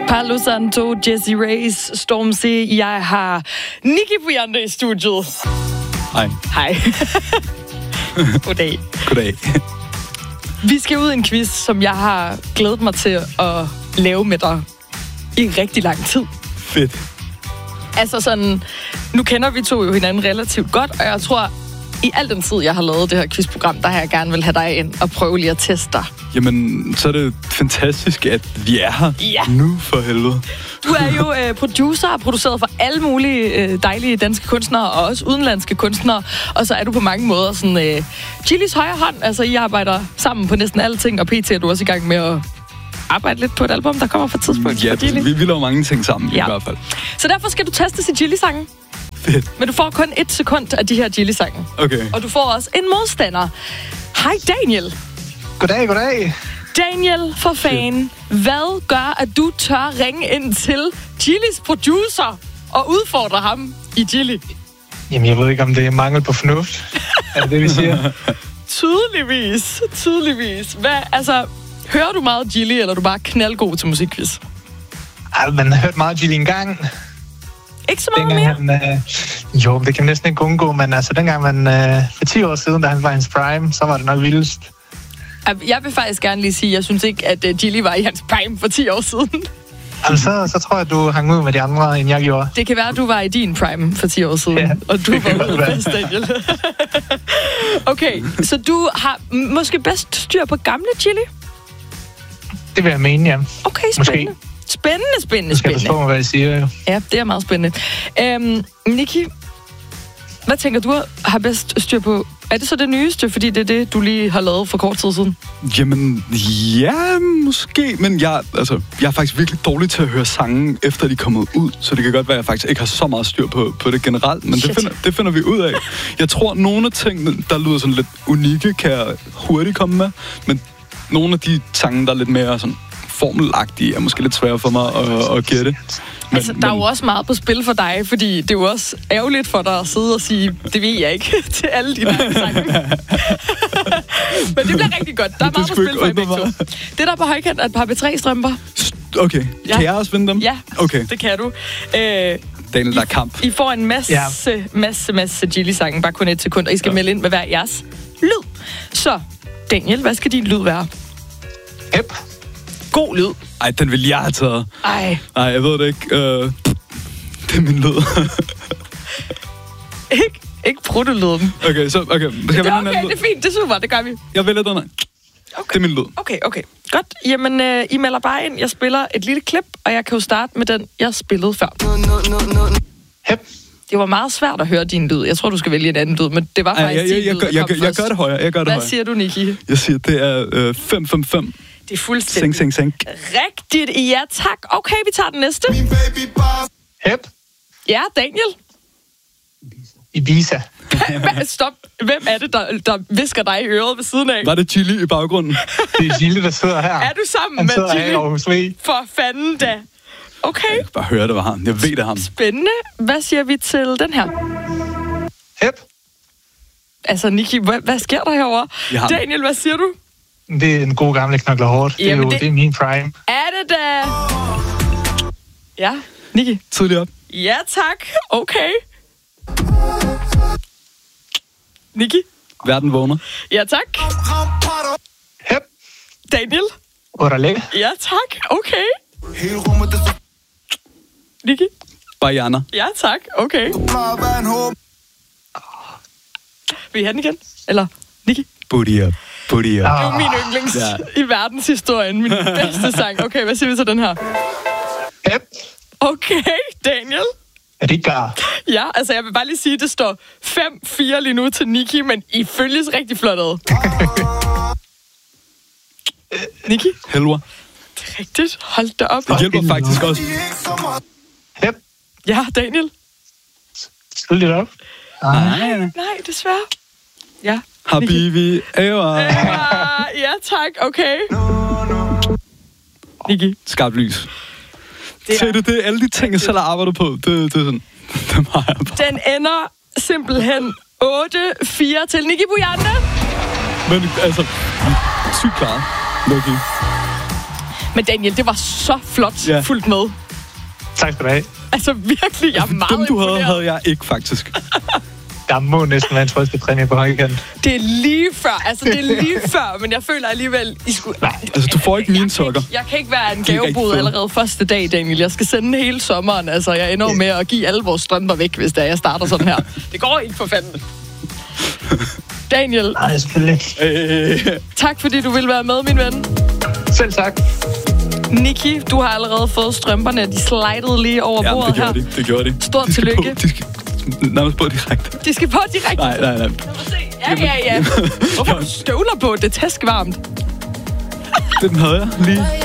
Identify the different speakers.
Speaker 1: Palo Santo, Jessie Reyes, Stormzy. Jeg har Nicki Bujanda i studiet.
Speaker 2: Hej.
Speaker 1: Hej. Goddag.
Speaker 2: Goddag.
Speaker 1: Vi skal ud i en quiz, som jeg har glædet mig til at lave med dig i rigtig lang tid.
Speaker 2: Fedt.
Speaker 1: Altså sådan, nu kender vi to jo hinanden relativt godt, og jeg tror, i al den tid, jeg har lavet det her quizprogram, der har jeg gerne vil have dig ind og prøve lige at teste dig.
Speaker 2: Jamen, så er det fantastisk, at vi er her nu, for helvede.
Speaker 1: Du er jo producer og produceret for alle mulige dejlige danske kunstnere, og også udenlandske kunstnere, og så er du på mange måder sådan Chillis højre hånd. Altså, I arbejder sammen på næsten alle ting, og pt. er du også i gang med at arbejde lidt på et album, der kommer fra tidspunkt.
Speaker 2: Ja, vi laver mange ting sammen, i hvert fald.
Speaker 1: Så derfor skal du teste til Chilli-sangen.
Speaker 2: Fedt.
Speaker 1: Men du får kun 1 sekund af de her Chilli-sange.
Speaker 2: Okay.
Speaker 1: Og du får også en modstander. Hej, Daniel.
Speaker 3: Goddag.
Speaker 1: Daniel, for fan. Hvad gør, at du tør ringe ind til Chillis producer og udfordre ham i Chili?
Speaker 3: Jamen, jeg ved ikke, om det er mangel på fornuft. Er det, vi siger?
Speaker 1: Tydeligvis. Hvad, altså, hører du meget Chili, eller er du bare knaldgod til musikquiz?
Speaker 3: Man har hørt meget Chili engang.
Speaker 1: Ikke så meget mere?
Speaker 3: Jo, det kan man næsten ikke undgå, men altså dengang for 10 år siden, da han var i hans prime, så var det nok vildest.
Speaker 1: Jeg vil faktisk gerne lige sige, at jeg synes ikke, at Chili var i hans prime for 10 år siden.
Speaker 3: Altså, så tror jeg, at du hang ud med de andre, end jeg gjorde.
Speaker 1: Det kan være, at du var i din prime for 10 år siden, og du var ude af Daniel. Okay, så du har måske bedst styr på gamle Chili?
Speaker 3: Det vil jeg mene, ja.
Speaker 1: Okay, spændende. Måske. Spændende.
Speaker 3: Du skal forstå mig, hvad jeg siger, jo.
Speaker 1: Ja, det er meget spændende. Nicki, hvad tænker du har bedst styr på? Er det så det nyeste, fordi det er det, du lige har lavet for kort tid siden?
Speaker 2: Jamen, ja, måske. Men jeg er faktisk virkelig dårlig til at høre sange, efter de er kommet ud. Så det kan godt være, at jeg faktisk ikke har så meget styr på det generelt. Men det finder vi ud af. Jeg tror, at nogle af tingene, der lyder sådan lidt unikke, kan jeg hurtigt komme med. Men nogle af de sange, der er lidt mere sådan formelagtige, er måske lidt svære for mig at gætte.
Speaker 1: Altså, der er jo også meget på spil for dig, fordi det er jo også ærgerligt for dig at sidde og sige, det ved jeg ikke, til alle dine sange. Men det bliver rigtig godt. Der er meget på spil for jer begge to. Det der er på højkant er et par B3-strømper.
Speaker 2: Okay. Kan jeg også vinde dem?
Speaker 1: Ja,
Speaker 2: okay.
Speaker 1: Det kan du.
Speaker 2: Daniel, der er kamp.
Speaker 1: I får en masse Chilli-sange, bare kun 1 sekund, og I skal melde ind med hver jeres lyd. Så, Daniel, hvad skal din lyd være?
Speaker 3: Hep.
Speaker 1: God lyd.
Speaker 2: Ej, den vil jeg have taget.
Speaker 1: Ej,
Speaker 2: jeg ved det ikke. Det er min lyd.
Speaker 1: ikke pruttelyden.
Speaker 2: Okay, så okay.
Speaker 1: Det er fint, det er super, det gør vi.
Speaker 2: Jeg vælger den her. Okay. Det er min lyd.
Speaker 1: Okay. Godt. Jamen, I melder bare ind. Jeg spiller et lille klip, og jeg kan jo starte med den, jeg spillede før.
Speaker 3: Hep.
Speaker 1: Det var meget svært at høre din lyd. Jeg tror, du skal vælge en anden lyd, men det var faktisk din lyd,
Speaker 2: jeg gør det højere.
Speaker 1: Hvad siger du, Nicki?
Speaker 2: Jeg siger, det er 555.
Speaker 1: Det er fuldstændig
Speaker 2: sing.
Speaker 1: Rigtigt. Ja, tak. Okay, vi tager den næste.
Speaker 3: Hep.
Speaker 1: Ja, Daniel.
Speaker 3: Ibiza.
Speaker 1: Stop. Hvem er det, der visker dig i øret ved siden af?
Speaker 2: Var det Chili i baggrunden?
Speaker 3: Det er Chili, der sidder her.
Speaker 1: Er du sammen med Chili? For fanden da. Okay.
Speaker 2: Jeg kan bare høre, det var ham. Jeg ved, det er ham.
Speaker 1: Spændende. Hvad siger vi til den her?
Speaker 3: Hep.
Speaker 1: Altså, Nicki, hvad sker der herovre? Daniel, hvad siger du?
Speaker 3: Det er en god gamle knokler hårdt.
Speaker 1: Jamen,
Speaker 3: det er min prime.
Speaker 1: Er det da? Ja, Nicki.
Speaker 2: Tidligt op.
Speaker 1: Ja, tak. Okay. Nicki.
Speaker 2: Verden vågner.
Speaker 1: Ja, tak.
Speaker 3: Hep.
Speaker 1: Daniel.
Speaker 3: Orale.
Speaker 1: Ja, tak. Okay. Nicki.
Speaker 2: Bajana.
Speaker 1: Ja, tak. Okay. Vil I have den igen? Eller, Nicki?
Speaker 2: Booty up.
Speaker 1: Det er jo min yndlings i verdenshistorien. Min bedste sang. Okay, hvad siger vi til den her?
Speaker 3: Hep.
Speaker 1: Okay, Daniel.
Speaker 3: Er det gar?
Speaker 1: Ja, altså jeg vil bare lige sige, at det står 5-4 lige nu til Nicki, men I følges rigtig flot ad. Nicki?
Speaker 2: Helver.
Speaker 1: Det er rigtigt. Hold da op.
Speaker 2: Det hjælper faktisk også.
Speaker 3: Hep.
Speaker 1: Ja, Daniel?
Speaker 3: Skuld lidt op.
Speaker 1: Nej, desværre. Ja.
Speaker 2: Habibi. Eva.
Speaker 1: Ja, tak. Okay. Nicki.
Speaker 2: Skarpt lys. Se det, alle de ting, jeg selv har arbejdet på, det er sådan, det har jeg bare.
Speaker 1: Den ender simpelthen 8-4 til Nicki Bujanda.
Speaker 2: Men altså, sygt klart. Okay.
Speaker 1: Men Daniel, det var så flot fuldt med.
Speaker 3: Tak skal du have.
Speaker 1: Altså virkelig, jeg er meget
Speaker 2: Dem, du
Speaker 1: imponeret.
Speaker 2: havde jeg ikke, faktisk.
Speaker 3: Der må næsten være en trøstepræmie på højkant.
Speaker 1: Det er lige før, men jeg føler alligevel, I skulle...
Speaker 3: Nej.
Speaker 2: Altså, du får ikke mine sokker.
Speaker 1: Jeg kan ikke være en
Speaker 2: De er rigtig
Speaker 1: gavebod
Speaker 2: fede.
Speaker 1: allerede første dag, Daniel. Jeg skal sende hele sommeren. Altså, jeg ender med at give alle vores strømper væk, hvis jeg starter sådan her. Det går ikke for fanden. Daniel,
Speaker 3: Nej, selvfølgelig.
Speaker 1: tak fordi du ville være med, min ven.
Speaker 3: Selv tak.
Speaker 1: Nikki, du har allerede fået strømperne. De slidede lige over bordet her.
Speaker 2: Det gjorde de.
Speaker 1: Stort tillykke.
Speaker 2: De skal nærmest på direkte.
Speaker 1: De skal på direkte.
Speaker 2: Nej.
Speaker 1: Lad mig se. Ja. Hvorfor har du støvler på? Det er tæskvarmt.
Speaker 2: Den havde jeg lige.